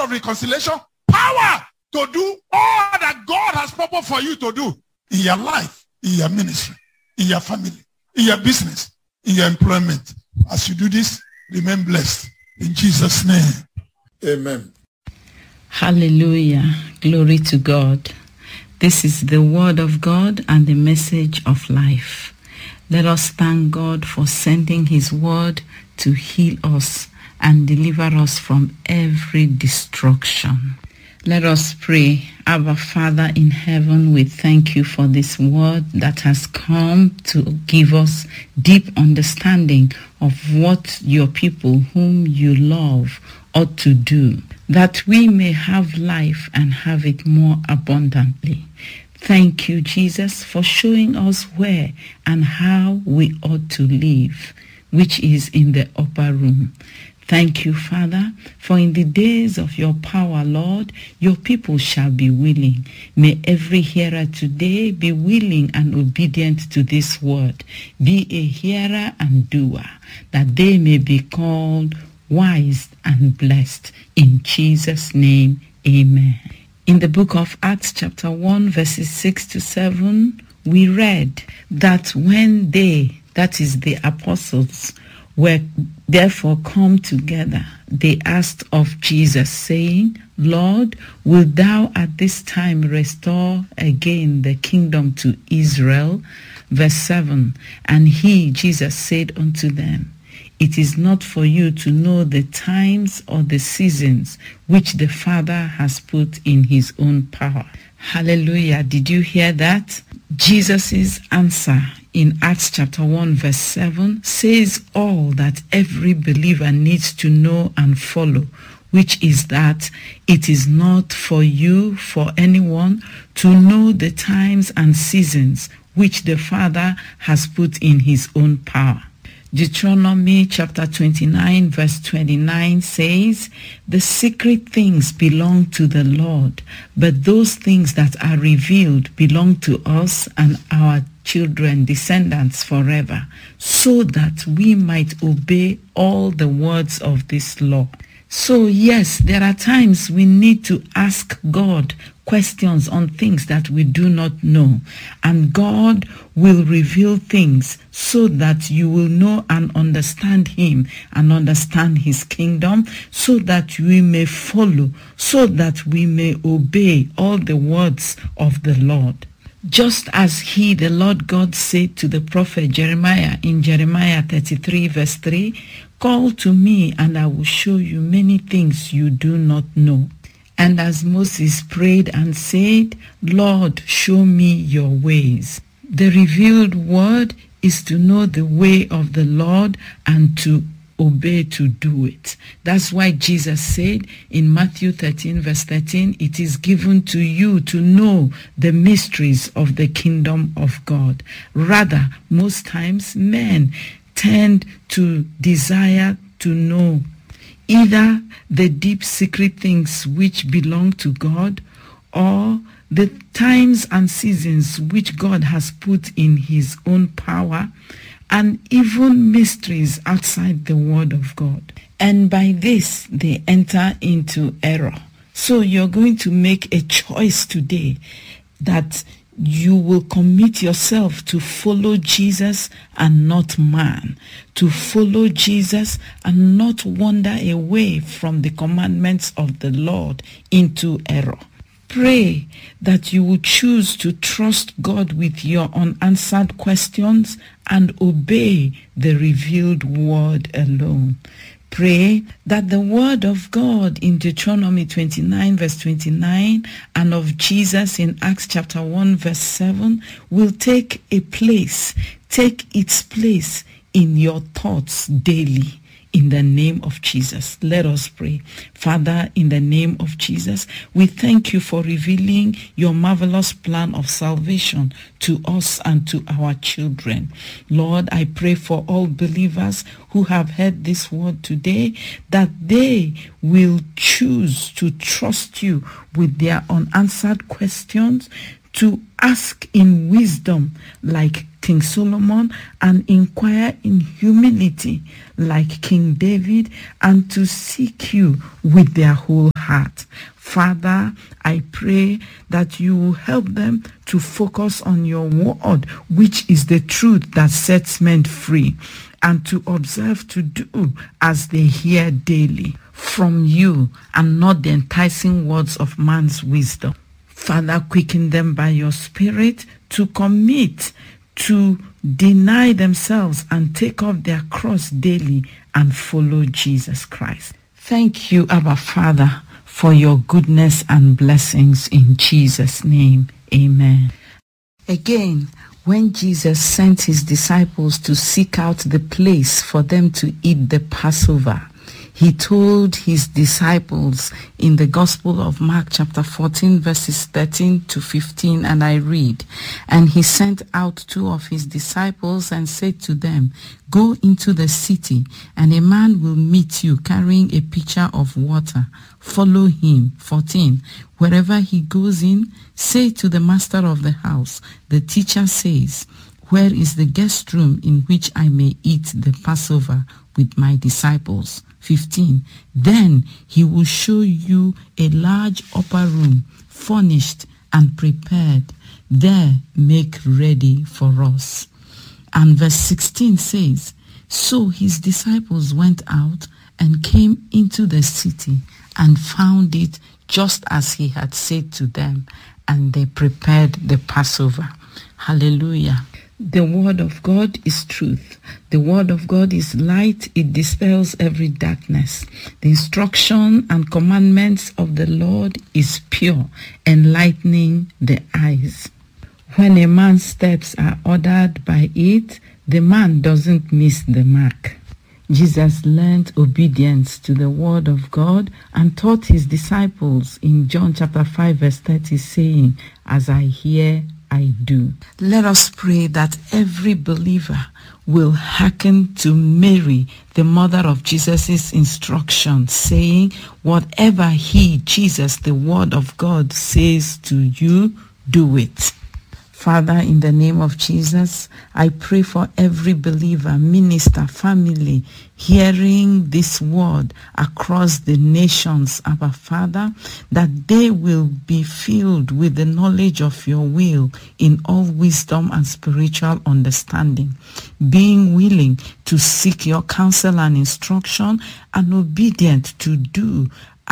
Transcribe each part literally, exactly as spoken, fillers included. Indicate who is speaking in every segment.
Speaker 1: of reconciliation, power to do all that God has purpose for you to do in your life, in your ministry, in your family, in your business, in your employment. As you do this, remain blessed. In Jesus' name, amen.
Speaker 2: Hallelujah. Glory to God. This is the word of God and the message of life. Let us thank God for sending his word to heal us and deliver us from every destruction. Let us pray. Our Father in heaven, we thank you for this word that has come to give us deep understanding of what your people whom you love ought to do, that we may have life and have it more abundantly. Thank you, Jesus, for showing us where and how we ought to live, which is in the upper room. Thank you, Father, for in the days of your power, Lord, your people shall be willing. May every hearer today be willing and obedient to this word. Be a hearer and doer, that they may be called wise and blessed. In Jesus' name, amen. In the book of Acts chapter one, verses six to seven, we read that when they, that is the apostles, were therefore come together, they asked of Jesus, saying, Lord, wilt thou at this time restore again the kingdom to Israel? Verse seven, and he, Jesus, said unto them, it is not for you to know the times or the seasons which the Father has put in his own power. Hallelujah. Did you hear that? Jesus' answer in Acts chapter one verse seven says all that every believer needs to know and follow, which is that it is not for you, for anyone, to know the times and seasons which the Father has put in his own power. Deuteronomy chapter twenty-nine verse twenty-nine says, the secret things belong to the Lord, but those things that are revealed belong to us and our children, descendants forever, so that we might obey all the words of this law. So yes, there are times we need to ask God questions on things that we do not know, and God will reveal things so that you will know and understand him and understand his kingdom, so that we may follow, so that we may obey all the words of the Lord. Just as he, the Lord God, said to the prophet Jeremiah in Jeremiah thirty-three verse three, call to me and I will show you many things you do not know. And as Moses prayed and said, Lord, show me your ways. The revealed word is to know the way of the Lord and to obey to do it. That's why Jesus said in Matthew thirteen verse thirteen, it is given to you to know the mysteries of the kingdom of God. Rather, most times men tend to desire to know either the deep secret things which belong to God, or the times and seasons which God has put in his own power, and even mysteries outside the word of God. And by this, they enter into error. So you're going to make a choice today that you will commit yourself to follow Jesus and not man, to follow Jesus and not wander away from the commandments of the Lord into error. Pray that you will choose to trust God with your unanswered questions and obey the revealed word alone. Pray that the word of God in Deuteronomy twenty-nine verse twenty-nine and of Jesus in Acts chapter one verse seven will take a place, take its place in your thoughts daily. In the name of Jesus, let us pray. Father, in the name of Jesus, we thank you for revealing your marvelous plan of salvation to us and to our children. Lord, I pray for all believers who have heard this word today, that they will choose to trust you with their unanswered questions, to ask in wisdom like King Solomon, and inquire in humility like King David, and to seek you with their whole heart. Father, I pray that you will help them to focus on your word, which is the truth that sets men free, and to observe to do as they hear daily from you, and not the enticing words of man's wisdom. Father, quicken them by your Spirit to commit, to deny themselves and take up their cross daily and follow Jesus Christ. Thank you, Abba Father, for your goodness and blessings in Jesus' name. Amen. Again, when Jesus sent his disciples to seek out the place for them to eat the Passover, he told his disciples in the Gospel of Mark chapter fourteen verses thirteen to fifteen, and I read, "And he sent out two of his disciples and said to them, Go into the city, and a man will meet you carrying a pitcher of water. Follow him." fourteen, "Wherever he goes in, say to the master of the house, the teacher says, Where is the guest room in which I may eat the Passover with my disciples?" fifteen, "Then he will show you a large upper room, furnished and prepared. There make ready for us." And verse sixteen says, "So his disciples went out and came into the city and found it just as he had said to them, and they prepared the Passover." Hallelujah. The word of God is truth. The word of God is light. It dispels every darkness. The instruction and commandments of the Lord is pure, enlightening the eyes. When a man's steps are ordered by it, the man doesn't miss the mark. Jesus learned obedience to the word of God and taught his disciples in John chapter five verse thirty, saying, "As I hear, I do." Let us pray that every believer will hearken to Mary, the mother of Jesus' instruction, saying, "Whatever he, Jesus, the word of God, says to you, do it." Father, in the name of Jesus, I pray for every believer, minister, family, hearing this word across the nations, Abba Father, that they will be filled with the knowledge of your will in all wisdom and spiritual understanding, being willing to seek your counsel and instruction, and obedient to do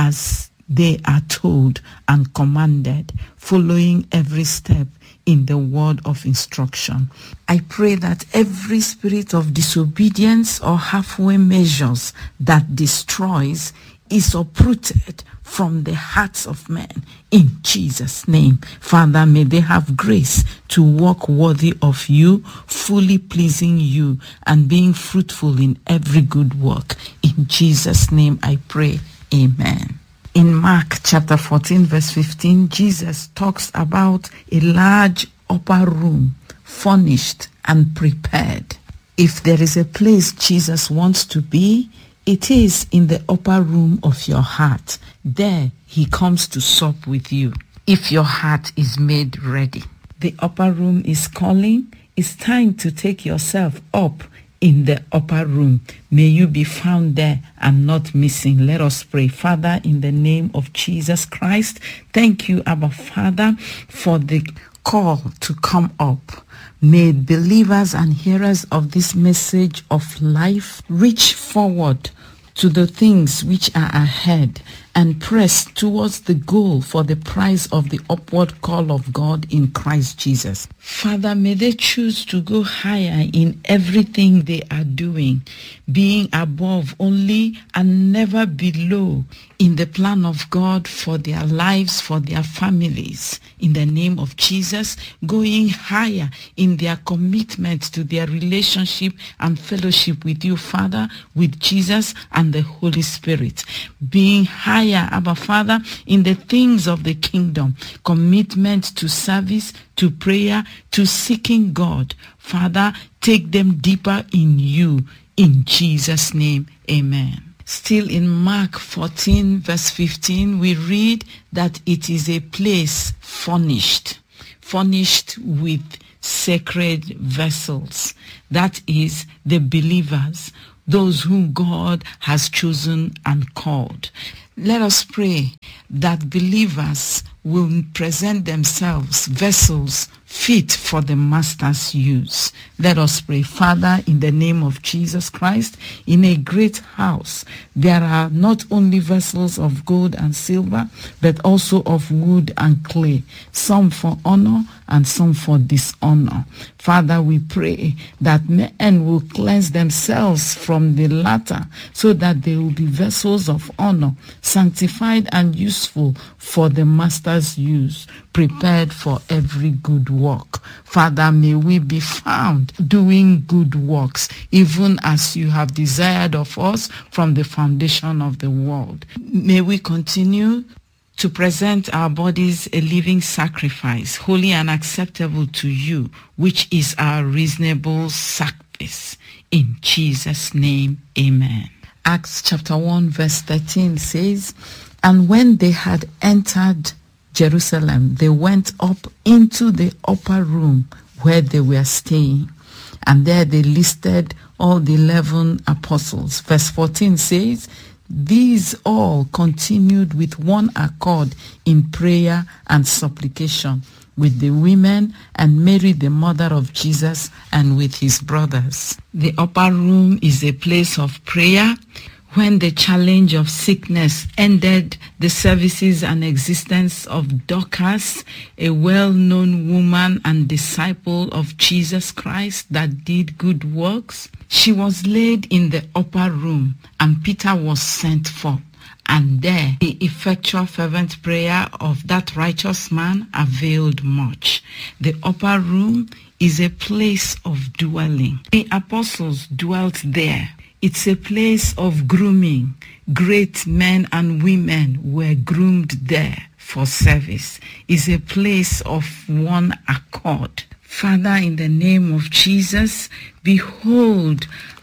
Speaker 2: as they are told and commanded, following every step in the word of instruction. I pray that every spirit of disobedience or halfway measures that destroys is uprooted from the hearts of men in Jesus' name. Father, may they have grace to walk worthy of you, fully pleasing you, and being fruitful in every good work. In Jesus' name I pray. Amen. In Mark chapter fourteen verse fifteen, Jesus talks about a large upper room, furnished and prepared. If there is a place Jesus wants to be, it is in the upper room of your heart. There he comes to sup with you, if your heart is made ready. The upper room is calling. It's time to take yourself up in the upper room. May you be found there and not missing. Let us pray. Father, in the name of Jesus Christ, thank you, Abba Father, for the call to come up. May believers and hearers of this message of life reach forward to the things which are ahead and press towards the goal for the prize of the upward call of God in Christ Jesus. Father, may they choose to go higher in everything they are doing, being above only and never below in the plan of God for their lives, for their families. In the name of Jesus, going higher in their commitment to their relationship and fellowship with you, Father, with Jesus and the Holy Spirit. Being higher, Abba Father, in the things of the kingdom, commitment to service, to prayer, to seeking God. Father, take them deeper in you. In Jesus' name, amen. Still in Mark fourteen verse fifteen, we read that it is a place furnished, furnished with sacred vessels. That is, the believers, those whom God has chosen and called. Let us pray that believers will present themselves vessels fit for the Master's use. Let us pray. Father, in the name of Jesus Christ, in a great house, there are not only vessels of gold and silver, but also of wood and clay, some for honor and some for dishonor. Father, we pray that men will cleanse themselves from the latter, so that they will be vessels of honor, sanctified and useful for the Master's use, prepared for every good work. Father, may we be found doing good works, even as you have desired of us from the foundation of the world. May we continue to present our bodies a living sacrifice, holy and acceptable to you, which is our reasonable service. In Jesus' name, amen. Acts chapter one verse thirteen says, "And when they had entered Jerusalem, they went up into the upper room where they were staying. And there they listed all the eleven apostles." Verse fourteen says, "These all continued with one accord in prayer and supplication with the women and Mary, the mother of Jesus, and with his brothers." The upper room is a place of prayer. When the challenge of sickness ended the services and existence of Dorcas, a well-known woman and disciple of Jesus Christ that did good works, she was laid in the upper room, and Peter was sent for. And there, the effectual fervent prayer of that righteous man availed much. The upper room is a place of dwelling. The apostles dwelt there. It's a place of grooming. Great men and women were groomed there for service. It's a place of one accord. Father, in the name of Jesus, behold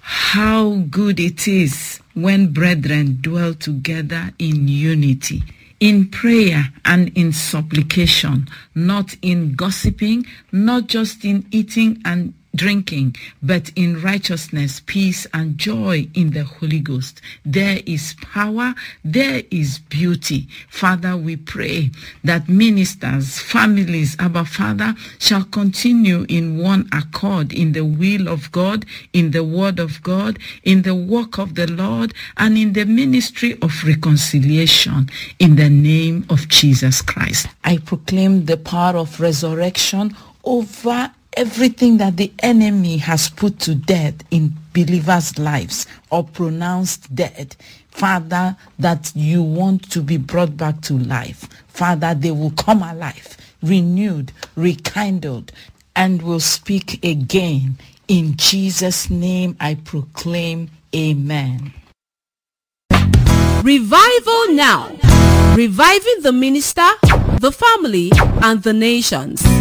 Speaker 2: how good it is when brethren dwell together in unity, in prayer and in supplication, not in gossiping, not just in eating and drinking, but in righteousness, peace, and joy in the Holy Ghost. There is power, there is beauty. Father, we pray that ministers, families, Abba Father, shall continue in one accord in the will of God, in the word of God, in the work of the Lord, and in the ministry of reconciliation, in the name of Jesus Christ. I proclaim the power of resurrection over everything that the enemy has put to death in believers' lives or pronounced dead. Father, that you want to be brought back to life. Father, they will come alive, renewed, rekindled, and will speak again. In Jesus' name I proclaim, amen.
Speaker 3: Revival now. Reviving the minister, the family, and the nations.